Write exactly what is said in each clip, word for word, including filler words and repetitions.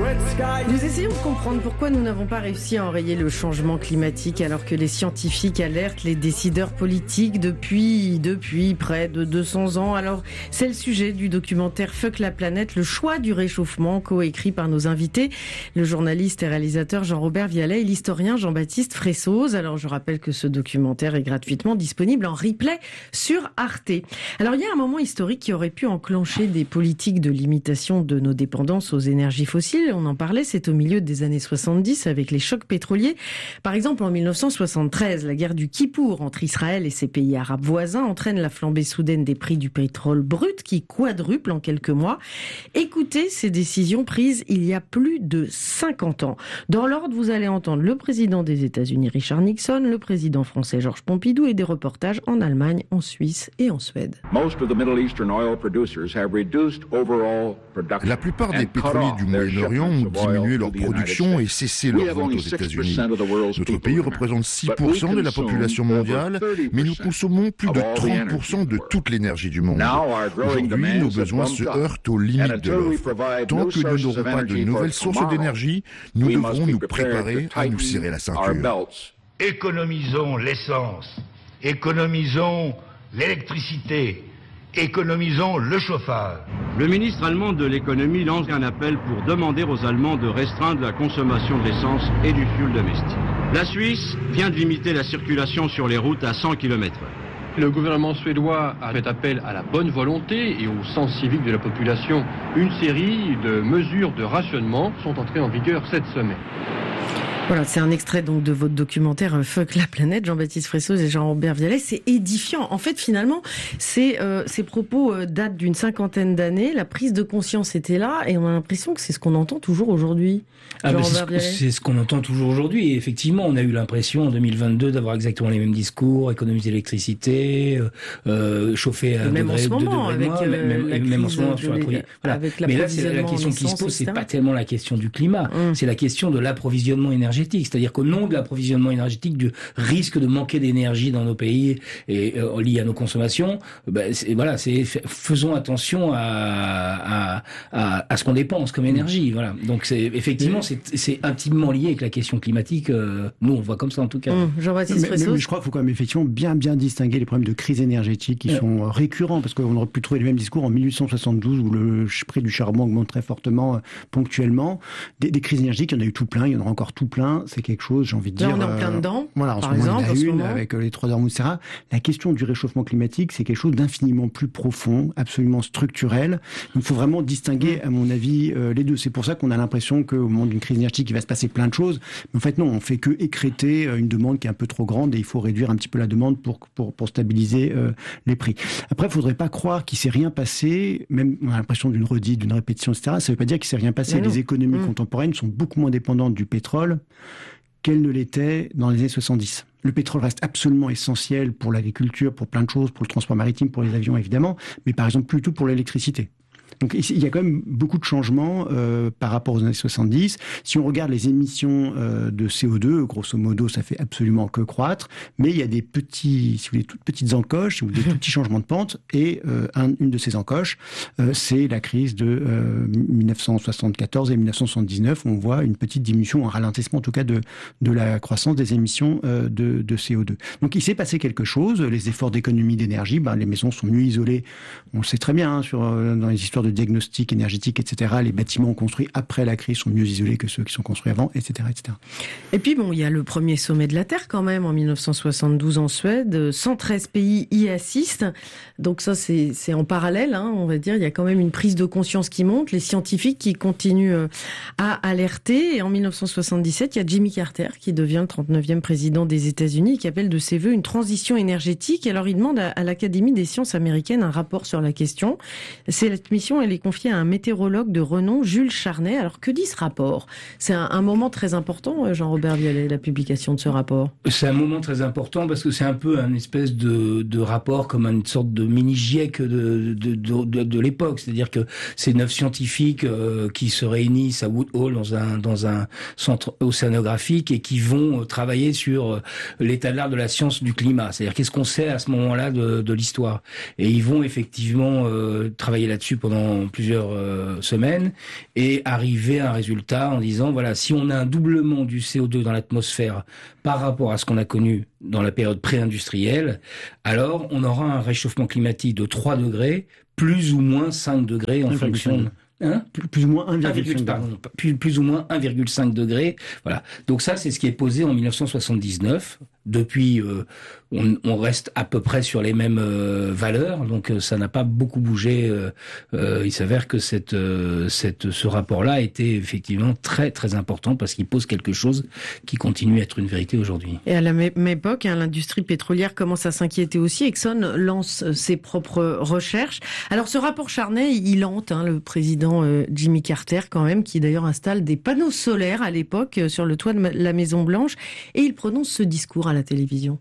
Nous essayons de comprendre pourquoi nous n'avons pas réussi à enrayer le changement climatique alors que les scientifiques alertent les décideurs politiques depuis, depuis près de deux cents ans. Alors, c'est le sujet du documentaire Fuck la planète, le choix du réchauffement, coécrit par nos invités, le journaliste et réalisateur Jean-Robert Vialet et l'historien Jean-Baptiste Fressoz. Alors, je rappelle que ce documentaire est gratuitement disponible en replay sur Arte. Alors, il y a un moment historique qui aurait pu enclencher des politiques de limitation de nos dépendances aux énergies fossiles. On en parlait, c'est au milieu des années soixante-dix avec les chocs pétroliers. Par exemple, en mille neuf cent soixante-treize, la guerre du Kippour entre Israël et ses pays arabes voisins entraîne la flambée soudaine des prix du pétrole brut qui quadruple en quelques mois. Écoutez ces décisions prises il y a plus de cinquante ans. Dans l'ordre, vous allez entendre le président des États-Unis, Richard Nixon, le président français, Georges Pompidou, et des reportages en Allemagne, en Suisse et en Suède. La plupart des pétroliers du Moyen-Orient ont diminué leur production et cessé leur vente aux États-Unis. Notre pays représente six pour cent de la population mondiale, mais nous consommons plus de trente pour cent de toute l'énergie du monde. Aujourd'hui, nos besoins se heurtent aux limites de l'offre. Tant que nous n'aurons pas de nouvelles sources d'énergie, nous devrons nous préparer à nous serrer la ceinture. Économisons l'essence, économisons l'électricité, économisons le chauffage. Le ministre allemand de l'économie lance un appel pour demander aux Allemands de restreindre la consommation de l'essence et du fioul domestique. La Suisse vient de limiter la circulation sur les routes à cent kilomètres heure. Le gouvernement suédois a fait appel à la bonne volonté et au sens civique de la population. Une série de mesures de rationnement sont entrées en vigueur cette semaine. Voilà, c'est un extrait donc de votre documentaire Fuck la planète, Jean-Baptiste Fressoz et Jean-Robert Vialet. C'est édifiant. En fait, finalement, c'est, euh, ces propos euh, datent d'une cinquantaine d'années. La prise de conscience était là et on a l'impression que c'est ce qu'on entend toujours aujourd'hui. Ah ben c'est, c'est ce qu'on entend toujours aujourd'hui. Et effectivement, on a eu l'impression en deux mille vingt-deux d'avoir exactement les mêmes discours, économiser l'électricité, euh, chauffer à même degré, en ce moment, de avec mois, euh, même, la même en crise ce moment de sur la les... voilà. avec Mais là, c'est la question qui se pose, c'est pas tellement la question du climat, mmh. c'est la question de l'approvisionnement énergétique. C'est-à-dire qu'au nom de l'approvisionnement énergétique, du risque de manquer d'énergie dans nos pays et euh, lié à nos consommations, ben, c'est, voilà, c'est faisons attention à, à, à, à ce qu'on dépense comme énergie. Voilà. Donc c'est effectivement c'est, c'est intimement lié avec la question climatique. Euh, nous, on le voit comme ça en tout cas. Mmh, Jean-Baptiste mais, mais, mais je crois qu'il faut quand même effectivement bien bien distinguer les problèmes de crise énergétique qui ouais. sont récurrents, parce qu'on aurait pu trouver le même discours en mille huit cent soixante-douze où le prix du charbon augmente très fortement euh, ponctuellement. Des, des crises énergétiques, il y en a eu tout plein, il y en aura encore tout plein. C'est quelque chose, j'ai envie de Là, dire. on est en plein dedans. Euh, voilà, en par ce moment, exemple, il y en a une moment. avec les trois d'Ormuz-Serra. La question du réchauffement climatique, c'est quelque chose d'infiniment plus profond, absolument structurel. Il faut vraiment distinguer, mmh. à mon avis, euh, les deux. C'est pour ça qu'on a l'impression qu'au moment d'une crise énergétique, il va se passer plein de choses. Mais en fait, non, on fait que écréter une demande qui est un peu trop grande et il faut réduire un petit peu la demande pour pour pour stabiliser euh, les prix. Après, il faudrait pas croire qu'il s'est rien passé. Même on a l'impression d'une redite, d'une répétition, et cetera. Ça veut pas dire qu'il s'est rien passé. Les économies mmh. contemporaines sont beaucoup moins dépendantes du pétrole qu'elles ne l'étaient dans les années soixante-dix. Le pétrole reste absolument essentiel pour l'agriculture, pour plein de choses, pour le transport maritime, pour les avions évidemment, mais par exemple plutôt pour l'électricité. Donc il y a quand même beaucoup de changements euh, par rapport aux années soixante-dix. Si on regarde les émissions euh, de C O deux, grosso modo, ça fait absolument que croître. Mais il y a des petits, si vous voulez, toutes petites encoches, ou des tout petits changements de pente. Et euh, un, une de ces encoches, euh, c'est la crise de euh, mille neuf cent soixante-quatorze et mille neuf cent soixante-dix-neuf. Où on voit une petite diminution, un ralentissement en tout cas de de la croissance des émissions euh, de, de C O deux. Donc il s'est passé quelque chose. Les efforts d'économie d'énergie, ben, les maisons sont mieux isolées. On le sait très bien hein, sur dans les histoires de diagnostic énergétique, et cetera. Les bâtiments construits après la crise sont mieux isolés que ceux qui sont construits avant, et cetera, et cetera. Et puis bon, il y a le premier sommet de la Terre quand même en mille neuf cent soixante-douze en Suède. cent treize pays y assistent. Donc ça, c'est, c'est en parallèle, hein, on va dire. Il y a quand même une prise de conscience qui monte. Les scientifiques qui continuent à alerter. Et en mille neuf cent soixante-dix-sept, il y a Jimmy Carter qui devient le trente-neuvième président des États-Unis et qui appelle de ses vœux une transition énergétique. Alors il demande à, à l'Académie des sciences américaines un rapport sur la question. Cette mission, elle est confiée à un météorologue de renom, Jules Charnay. Alors, que dit ce rapport ? C'est un, un moment très important, Jean-Robert Vialet, la publication de ce rapport. C'est un moment très important parce que c'est un peu un espèce de, de rapport comme une sorte de mini-GIEC de, de, de, de, de l'époque. C'est-à-dire que c'est neuf scientifiques euh, qui se réunissent à Woodhall dans un, dans un centre océanographique et qui vont travailler sur l'état de l'art de la science du climat. C'est-à-dire qu'est-ce qu'on sait à ce moment-là de, de l'histoire. Et ils vont effectivement euh, travailler là-dessus pendant pendant plusieurs euh, semaines et arriver à un résultat en disant, voilà, si on a un doublement du C O deux dans l'atmosphère par rapport à ce qu'on a connu dans la période pré-industrielle, alors on aura un réchauffement climatique de trois degrés, plus ou moins cinq degrés en fonction... Hein plus, plus ou moins un virgule cinq pardon, plus, plus ou moins un virgule cinq degrés. Voilà. Donc ça, c'est ce qui est posé en mille neuf cent soixante-dix-neuf. Depuis, euh, on, on reste à peu près sur les mêmes euh, valeurs. Donc euh, ça n'a pas beaucoup bougé. Euh, euh, il s'avère que cette, euh, cette, ce rapport-là était effectivement très très important parce qu'il pose quelque chose qui continue à être une vérité aujourd'hui. Et à la même époque, hein, l'industrie pétrolière commence à s'inquiéter aussi. Exxon lance ses propres recherches. Alors ce rapport Charney, il hante hein, le président euh, Jimmy Carter quand même, qui d'ailleurs installe des panneaux solaires à l'époque euh, sur le toit de la Maison Blanche, et il prononce ce discours à la télévision.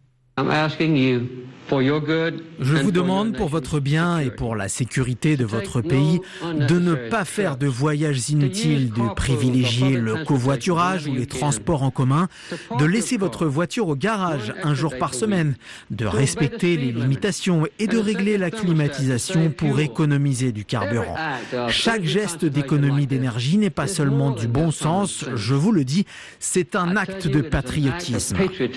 Je vous demande pour votre bien et pour la sécurité de votre pays de ne pas faire de voyages inutiles, de privilégier le covoiturage ou les transports en commun, de laisser votre voiture au garage un jour par semaine, de respecter les limitations et de régler la climatisation pour économiser du carburant. Chaque geste d'économie d'énergie n'est pas seulement du bon sens, je vous le dis, c'est un acte de patriotisme.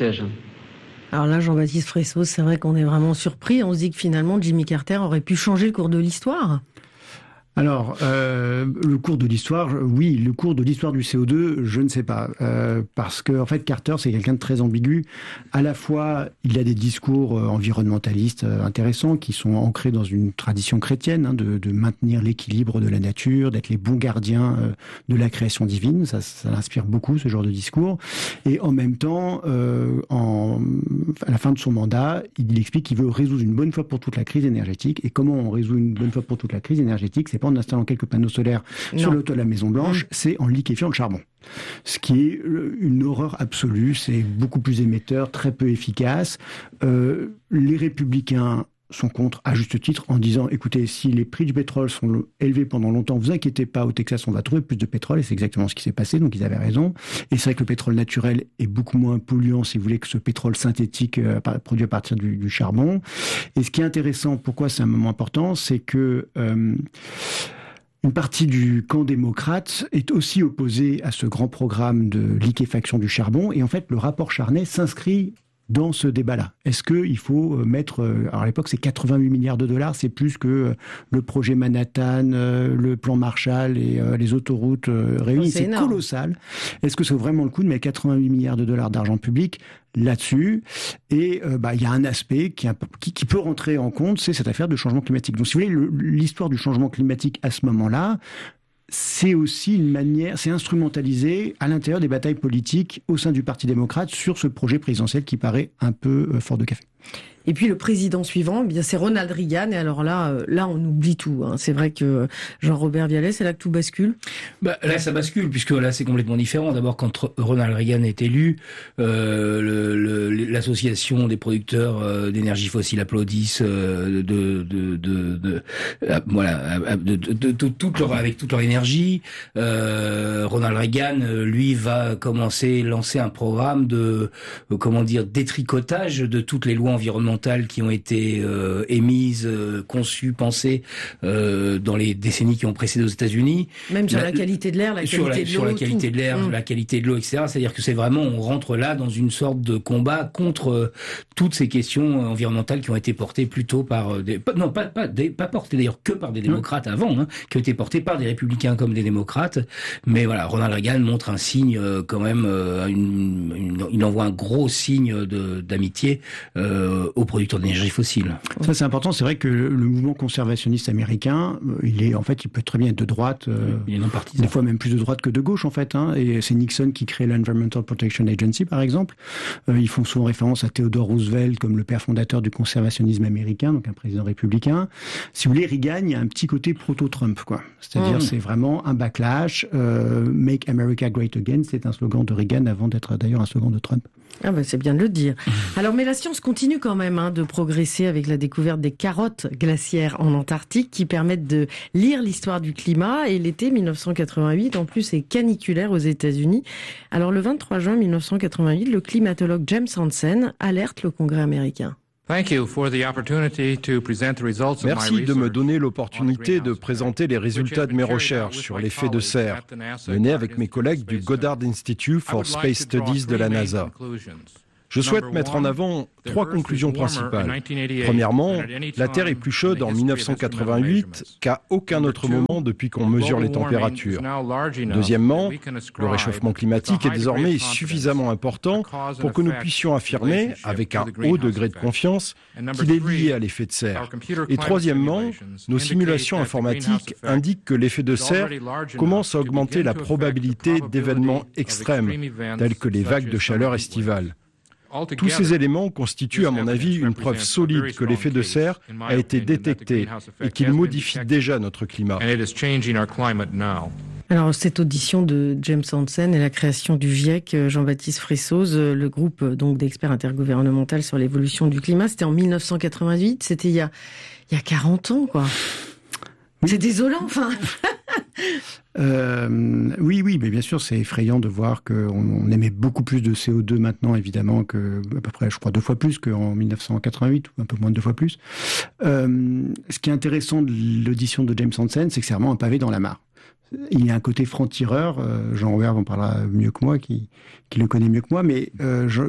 Alors là, Jean-Baptiste Fressos, c'est vrai qu'on est vraiment surpris. On se dit que finalement, Jimmy Carter aurait pu changer le cours de l'histoire. Alors, euh, le cours de l'histoire, oui, le cours de l'histoire du C O deux, je ne sais pas. Euh, parce que, en fait, Carter, c'est quelqu'un de très ambigu. À la fois, il a des discours euh, environnementalistes euh, intéressants qui sont ancrés dans une tradition chrétienne, hein, de, de maintenir l'équilibre de la nature, d'être les bons gardiens euh, de la création divine. Ça, ça l'inspire beaucoup, ce genre de discours. Et en même temps, euh, en, à la fin de son mandat, il explique qu'il veut résoudre une bonne fois pour toute la crise énergétique. Et comment on résout une bonne fois pour toute la crise énergétique? C'est pas en installant quelques panneaux solaires non. sur le toit de la Maison Blanche, c'est en liquéfiant le charbon. Ce qui est une horreur absolue, c'est beaucoup plus émetteur, très peu efficace. Euh, les républicains sont contre, à juste titre, en disant, écoutez, si les prix du pétrole sont élevés pendant longtemps, vous inquiétez pas, au Texas, on va trouver plus de pétrole, et c'est exactement ce qui s'est passé, donc ils avaient raison. Et c'est vrai que le pétrole naturel est beaucoup moins polluant, si vous voulez, que ce pétrole synthétique euh, produit à partir du, du charbon. Et ce qui est intéressant, pourquoi c'est un moment important, c'est que euh, une partie du camp démocrate est aussi opposée à ce grand programme de liquéfaction du charbon, et en fait, le rapport Charney s'inscrit dans ce débat-là. Est-ce qu'il faut mettre... Alors à l'époque, c'est quatre-vingt-huit milliards de dollars, c'est plus que le projet Manhattan, le plan Marshall et les autoroutes réunies. C'est, c'est colossal. Est-ce que c'est vraiment le coup de mettre quatre-vingt-huit milliards de dollars d'argent public là-dessus? Et euh, bah, il y a un aspect qui, qui, qui peut rentrer en compte, c'est cette affaire de changement climatique. Donc si vous voulez, le, l'histoire du changement climatique à ce moment-là, c'est aussi une manière, c'est instrumentalisé à l'intérieur des batailles politiques au sein du Parti démocrate sur ce projet présidentiel qui paraît un peu euh, fort de café. Et puis le président suivant, eh bien c'est Ronald Reagan. Et alors là, euh, là on oublie tout. Hein. C'est vrai que Jean-Robert Vialet, c'est là que tout bascule. Bah, là, ça bascule puisque là c'est complètement différent. D'abord, quand Ronald Reagan est élu, euh, le, le, l'association des producteurs euh, d'énergie fossile applaudissent euh, de, de, de, de euh, voilà, de, de, de, de toute leur, avec toute leur énergie. Euh, Ronald Reagan, lui, va commencer lancer un programme de euh, comment dire détricotage de toutes les lois environnementales qui ont été euh, émises, euh, conçues, pensées euh, dans les décennies qui ont précédé aux États-Unis. Même sur la, la qualité de l'air, la sur qualité la, de l'eau. Sur la qualité tout. de l'air, mmh. la qualité de l'eau, et cetera. C'est-à-dire que c'est vraiment, on rentre là dans une sorte de combat contre euh, toutes ces questions environnementales qui ont été portées plutôt par euh, des, pas, non pas pas, des, pas portées d'ailleurs que par des démocrates mmh. avant, hein, qui ont été portées par des républicains comme des démocrates. Mais voilà, Ronald Reagan montre un signe euh, quand même, euh, une, une, il envoie un gros signe de, d'amitié euh, aux producteurs d'énergie fossile. Ça c'est important, c'est vrai que le mouvement conservationniste américain, il est en fait, il peut très bien être de droite, euh, il est non partisan. Des fois même plus de droite que de gauche en fait. Hein, et c'est Nixon qui crée l'Environmental Protection Agency par exemple. Euh, ils font souvent référence à Theodore Roosevelt comme le père fondateur du conservationnisme américain, donc un président républicain. Si vous voulez, Reagan, il y a un petit côté proto-Trump, quoi. C'est-à-dire, mmh. c'est vraiment un backlash. Euh, Make America Great Again, c'est un slogan de Reagan avant d'être d'ailleurs un slogan de Trump. Ah ben c'est bien de le dire. Alors, mais la science continue quand même hein, de progresser avec la découverte des carottes glaciaires en Antarctique qui permettent de lire l'histoire du climat. Et l'été dix-neuf cent quatre-vingt-huit, en plus, est caniculaire aux États-Unis. Alors, le vingt-trois juin mille neuf cent quatre-vingt-huit, le climatologue James Hansen alerte le Congrès américain. Merci de me donner l'opportunité de présenter les résultats de mes recherches sur l'effet de serre, menées avec mes collègues du Goddard Institute for Space Studies de la NASA. Je souhaite mettre en avant trois conclusions principales. Premièrement, la Terre est plus chaude en mille neuf cent quatre-vingt-huit qu'à aucun autre moment depuis qu'on mesure les températures. Deuxièmement, le réchauffement climatique est désormais suffisamment important pour que nous puissions affirmer, avec un haut degré de confiance, qu'il est lié à l'effet de serre. Et troisièmement, nos simulations informatiques indiquent que l'effet de serre commence à augmenter la probabilité d'événements extrêmes, tels que les vagues de chaleur estivales. Tous ces éléments constituent, à mon avis, une preuve solide que l'effet de serre a été détecté et qu'il modifie déjà notre climat. Alors, cette audition de James Hansen et la création du GIEC, Jean-Baptiste Fressoz, le groupe donc d'experts intergouvernemental sur l'évolution du climat, c'était en mille neuf cent quatre-vingt-huit, c'était il y a, il y a quarante ans, quoi. C'est désolant, enfin. euh, oui, oui, mais bien sûr, c'est effrayant de voir qu'on on émet beaucoup plus de C O deux maintenant, évidemment, que à peu près, je crois, deux fois plus qu'en mille neuf cent quatre-vingt-huit, ou un peu moins de deux fois plus. Euh, ce qui est intéressant de l'audition de James Hansen, c'est que c'est vraiment un pavé dans la mare. Il y a un côté franc-tireur, euh, Jean Rouergue en parlera mieux que moi, qui, qui le connaît mieux que moi, mais euh, je,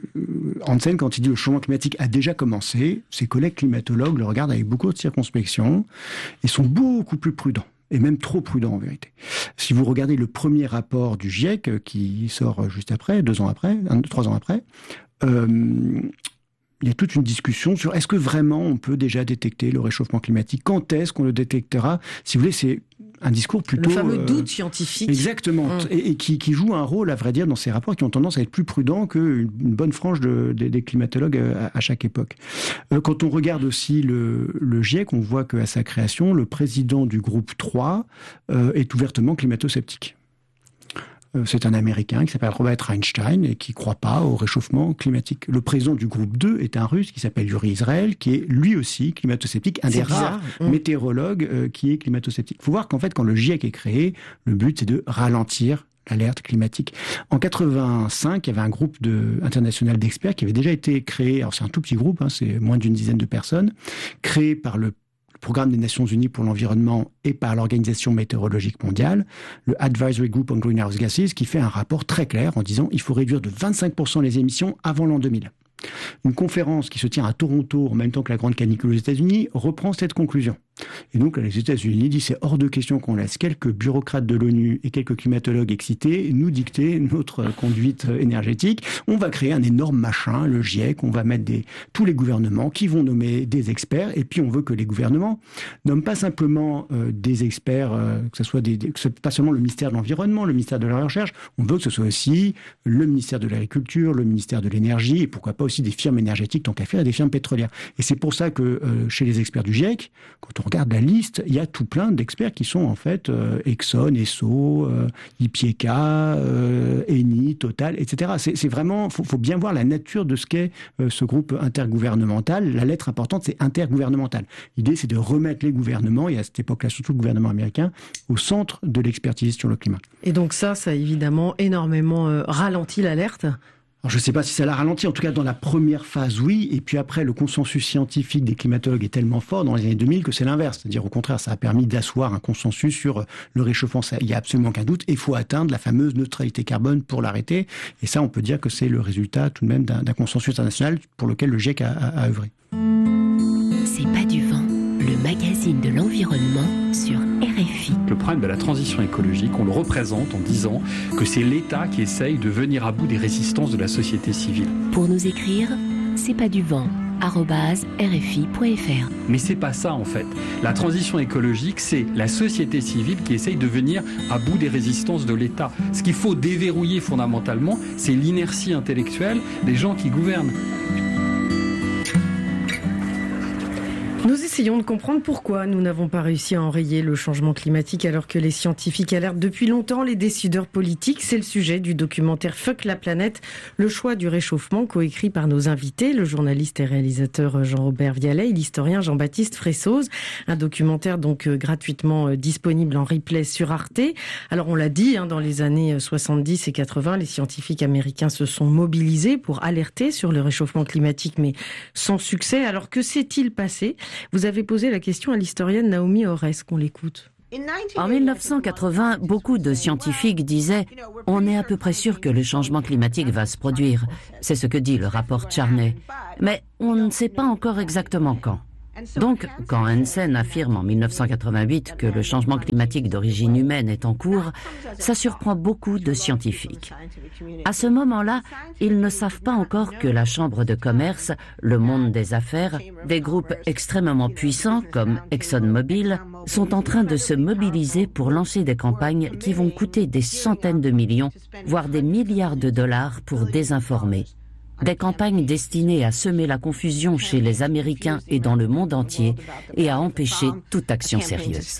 Hansen, quand il dit le changement climatique a déjà commencé, ses collègues climatologues le regardent avec beaucoup de circonspection et sont beaucoup plus prudents, et même trop prudents en vérité. Si vous regardez le premier rapport du GIEC, qui sort juste après, deux ans après, un, trois ans après, euh, il y a toute une discussion sur est-ce que vraiment on peut déjà détecter le réchauffement climatique? Quand est-ce qu'on le détectera? Si vous voulez, c'est un discours plutôt... Le fameux euh, doute scientifique. Exactement. Mmh. Et, et qui, qui joue un rôle, à vrai dire, dans ces rapports qui ont tendance à être plus prudents qu'une une bonne frange de, de, des climatologues à, à chaque époque. Euh, quand on regarde aussi le, le GIEC, on voit qu'à sa création, le président du groupe trois euh, est ouvertement climato-sceptique. C'est un Américain qui s'appelle Robert Einstein et qui ne croit pas au réchauffement climatique. Le président du groupe deux est un Russe qui s'appelle Yuri Israel, qui est lui aussi climato-sceptique, un des rares mmh. météorologues euh, qui est climato-sceptique. Il faut voir qu'en fait, quand le GIEC est créé, le but c'est de ralentir l'alerte climatique. En quatre-vingt-cinq, il y avait un groupe de, international d'experts qui avait déjà été créé, alors c'est un tout petit groupe, hein, c'est moins d'une dizaine de personnes, créé par le Programme des Nations Unies pour l'environnement et par l'Organisation météorologique mondiale, le Advisory Group on Greenhouse Gases, qui fait un rapport très clair en disant qu'il faut réduire de vingt-cinq pour cent les émissions avant l'an deux mille. Une conférence qui se tient à Toronto en même temps que la grande canicule aux États-Unis reprend cette conclusion. Et donc les États-Unis disent c'est hors de question qu'on laisse quelques bureaucrates de l'ONU et quelques climatologues excités nous dicter notre conduite énergétique. On va créer un énorme machin, le GIEC, on va mettre des, tous les gouvernements qui vont nommer des experts et puis on veut que les gouvernements nomment pas simplement euh, des experts, euh, que ce soit des, des, que ce, pas seulement le ministère de l'Environnement, le ministère de la Recherche, on veut que ce soit aussi le ministère de l'Agriculture, le ministère de l'Énergie et pourquoi pas aussi des firmes énergétiques tant qu'à faire et des firmes pétrolières. Et c'est pour ça que euh, chez les experts du GIEC, quand on regarde la liste, il y a tout plein d'experts qui sont en fait euh, Exxon, Esso, euh, I P I E C A, euh, Eni, Total, et cetera. C'est, c'est vraiment, faut, faut bien voir la nature de ce qu'est euh, ce groupe intergouvernemental. La lettre importante, c'est intergouvernemental. L'idée, c'est de remettre les gouvernements, et à cette époque-là, surtout le gouvernement américain, au centre de l'expertise sur le climat. Et donc ça, ça a évidemment énormément euh, ralenti l'alerte. Alors, je ne sais pas si ça l'a ralenti, en tout cas dans la première phase, oui, et puis après, le consensus scientifique des climatologues est tellement fort dans les années deux mille que c'est l'inverse. C'est-à-dire, au contraire, ça a permis d'asseoir un consensus sur le réchauffement. Ça, il n'y a absolument aucun doute, et il faut atteindre la fameuse neutralité carbone pour l'arrêter, et ça, on peut dire que c'est le résultat tout de même d'un, d'un consensus international pour lequel le GIEC a, a, a œuvré. C'est pas du vent, le magazine de l'environnement sur R F I. Le problème de la transition écologique, on le représente en disant que c'est l'État qui essaye de venir à bout des résistances de la société civile. Pour nous écrire, c'est pas du vent arobase r f i point f r. Mais c'est pas ça en fait. La transition écologique, c'est la société civile qui essaye de venir à bout des résistances de l'État. Ce qu'il faut déverrouiller fondamentalement, c'est l'inertie intellectuelle des gens qui gouvernent. Nous essayons de comprendre pourquoi nous n'avons pas réussi à enrayer le changement climatique alors que les scientifiques alertent depuis longtemps les décideurs politiques. C'est le sujet du documentaire Fuck la planète, le choix du réchauffement, coécrit par nos invités, le journaliste et réalisateur Jean-Robert Vialet et l'historien Jean-Baptiste Fressoz. Un documentaire donc gratuitement disponible en replay sur Arte. Alors on l'a dit, hein, dans les années soixante-dix et quatre-vingts, les scientifiques américains se sont mobilisés pour alerter sur le réchauffement climatique, mais sans succès. Alors que s'est-il passé ? Vous avez posé la question à l'historienne Naomi Orres, qu'on l'écoute. En mille neuf cent quatre-vingts, beaucoup de scientifiques disaient « On est à peu près sûr que le changement climatique va se produire ». C'est ce que dit le rapport Charney. Mais on ne sait pas encore exactement quand. Donc, quand Hansen affirme en mille neuf cent quatre-vingt-huit que le changement climatique d'origine humaine est en cours, ça surprend beaucoup de scientifiques. À ce moment-là, ils ne savent pas encore que la Chambre de commerce, le monde des affaires, des groupes extrêmement puissants comme ExxonMobil sont en train de se mobiliser pour lancer des campagnes qui vont coûter des centaines de millions, voire des milliards de dollars pour désinformer. Des campagnes destinées à semer la confusion chez les Américains et dans le monde entier et à empêcher toute action sérieuse.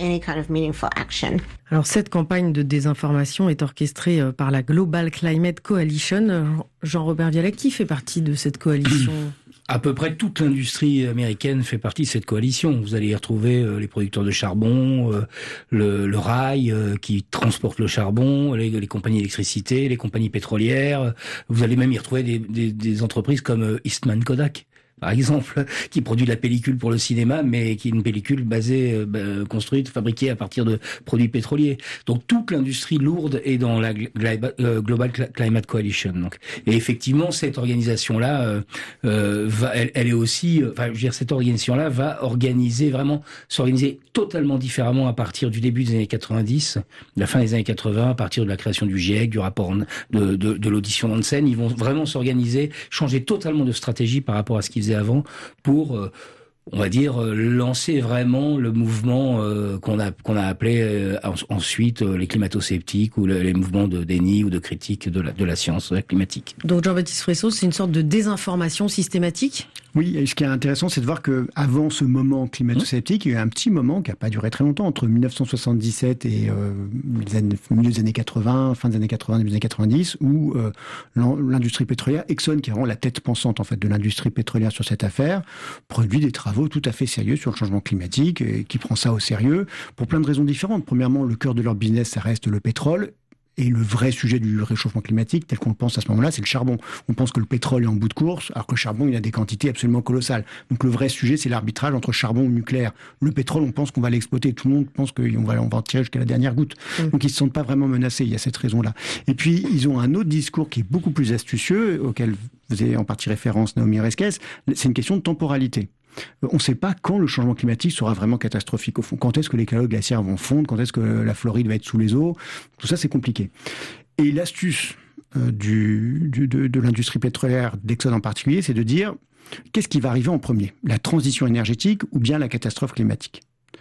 Alors cette campagne de désinformation est orchestrée par la Global Climate Coalition. Jean-Robert Vialet, qui fait partie de cette coalition ? À peu près toute l'industrie américaine fait partie de cette coalition. Vous allez y retrouver euh, les producteurs de charbon, euh, le, le rail euh, qui transporte le charbon, les, les compagnies d'électricité, les compagnies pétrolières. Vous allez même y retrouver des, des, des entreprises comme euh, Eastman Kodak, par exemple, qui produit la pellicule pour le cinéma, mais qui est une pellicule basée, euh, bah, construite, fabriquée à partir de produits pétroliers. Donc toute l'industrie lourde est dans la euh, Global Climate Coalition. Donc, et effectivement, cette organisation-là, euh, euh, va, elle, elle est aussi, euh, enfin, je veux dire, cette organisation-là va organiser vraiment, s'organiser totalement différemment à partir du début des années quatre-vingt-dix, de la fin des années quatre-vingts, à partir de la création du GIEC, du rapport de, de, de l'audition d'Hansen. Ils vont vraiment s'organiser, changer totalement de stratégie par rapport à ce qu'ils faisaient avant pour, euh, on va dire, euh, lancer vraiment le mouvement euh, qu'on a qu'on a appelé euh, ensuite euh, les climato-sceptiques ou le, les mouvements de déni ou de critique de la, de la science climatique. Donc Jean-Baptiste Fressoz, c'est une sorte de désinformation systématique ? Oui, et ce qui est intéressant, c'est de voir qu'avant ce moment climato-sceptique, il y a eu un petit moment qui n'a pas duré très longtemps, entre mille neuf cent soixante-dix-sept et euh, les années, milieu des années quatre-vingts, fin des années quatre-vingts, début des années quatre-vingt-dix, où euh, l'industrie pétrolière, Exxon, qui est vraiment la tête pensante en fait de l'industrie pétrolière sur cette affaire, produit des travaux tout à fait sérieux sur le changement climatique, et qui prend ça au sérieux pour plein de raisons différentes. Premièrement, le cœur de leur business, ça reste le pétrole. Et le vrai sujet du réchauffement climatique, tel qu'on le pense à ce moment-là, c'est le charbon. On pense que le pétrole est en bout de course, alors que le charbon, il a des quantités absolument colossales. Donc le vrai sujet, c'est l'arbitrage entre charbon ou nucléaire. Le pétrole, on pense qu'on va l'exploiter. Tout le monde pense qu'on va, on va en tirer jusqu'à la dernière goutte. Mmh. Donc ils se sentent pas vraiment menacés. Il y a cette raison-là. Et puis, ils ont un autre discours qui est beaucoup plus astucieux, auquel vous avez en partie référence, Naomi Orres. C'est une question de temporalité. On ne sait pas quand le changement climatique sera vraiment catastrophique. Au fond, quand est-ce que les calottes glaciaires vont fondre, quand est-ce que la Floride va être sous les eaux, tout ça c'est compliqué. Et l'astuce euh, du, du, de, de l'industrie pétrolière, d'Exxon en particulier, c'est de dire qu'est-ce qui va arriver en premier, la transition énergétique ou bien la catastrophe climatique.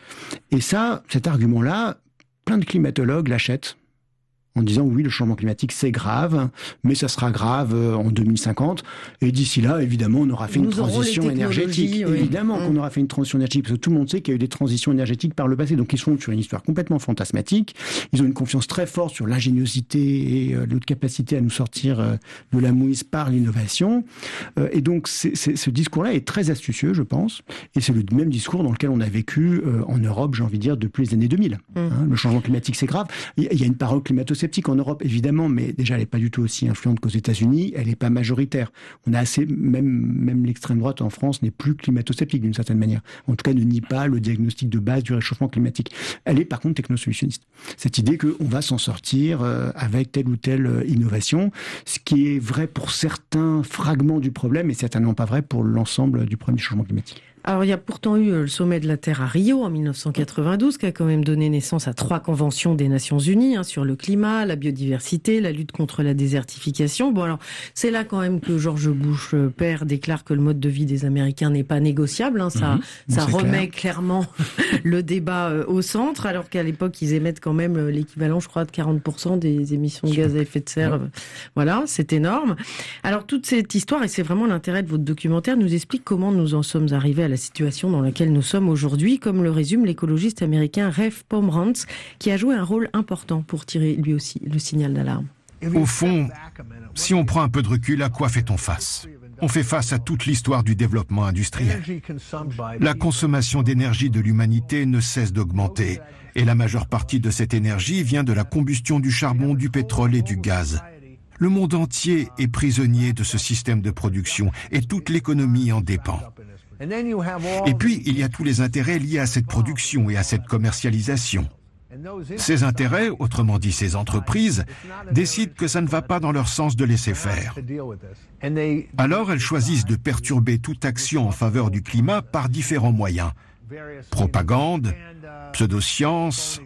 Et ça, cet argument-là, plein de climatologues l'achètent, en disant oui, le changement climatique c'est grave, mais ça sera grave en deux mille cinquante. Et d'ici là, évidemment, on aura fait Nous une transition énergétique. Oui. Évidemment mmh. qu'on aura fait une transition énergétique, parce que tout le monde sait qu'il y a eu des transitions énergétiques par le passé. Donc ils sont sur une histoire complètement fantasmatique. Ils ont une confiance très forte sur l'ingéniosité et euh, notre capacité à nous sortir euh, de la mouise par l'innovation. Euh, et donc c'est, c'est, ce discours-là est très astucieux, je pense. Et c'est le même discours dans lequel on a vécu euh, en Europe, j'ai envie de dire, depuis les années deux mille. Mmh. Hein, le changement climatique c'est grave. Il y a une parole climato-sceptique en Europe, évidemment, mais déjà, elle n'est pas du tout aussi influente qu'aux États-Unis. Elle n'est pas majoritaire. On a assez, même, même l'extrême droite en France n'est plus climato-sceptique d'une certaine manière. En tout cas, ne nie pas le diagnostic de base du réchauffement climatique. Elle est par contre technosolutionniste. Cette idée qu'on va s'en sortir euh, avec telle ou telle euh, innovation, ce qui est vrai pour certains fragments du problème et certainement pas vrai pour l'ensemble du problème du changement climatique. Alors, il y a pourtant eu le sommet de la Terre à Rio en mille neuf cent quatre-vingt-douze, qui a quand même donné naissance à trois conventions des Nations Unies hein, sur le climat, la biodiversité, la lutte contre la désertification. Bon, alors, c'est là quand même que George Bush euh, père déclare que le mode de vie des Américains n'est pas négociable. Hein, ça, mmh, ça remet clair. clairement le débat euh, au centre, alors qu'à l'époque, ils émettent quand même euh, l'équivalent, je crois, de quarante pour cent des émissions de gaz à effet de serre. Ouais. Voilà, c'est énorme. Alors, toute cette histoire, et c'est vraiment l'intérêt de votre documentaire, nous explique comment nous en sommes arrivés à la la situation dans laquelle nous sommes aujourd'hui, comme le résume l'écologiste américain Rafe Pomerantz, qui a joué un rôle important pour tirer lui aussi le signal d'alarme. Au fond, si on prend un peu de recul, à quoi fait-on face ? On fait face à toute l'histoire du développement industriel. La consommation d'énergie de l'humanité ne cesse d'augmenter, et la majeure partie de cette énergie vient de la combustion du charbon, du pétrole et du gaz. Le monde entier est prisonnier de ce système de production, et toute l'économie en dépend. Et puis, il y a tous les intérêts liés à cette production et à cette commercialisation. Ces intérêts, autrement dit ces entreprises, décident que ça ne va pas dans leur sens de laisser faire. Alors elles choisissent de perturber toute action en faveur du climat par différents moyens. Propagande, pseudosciences,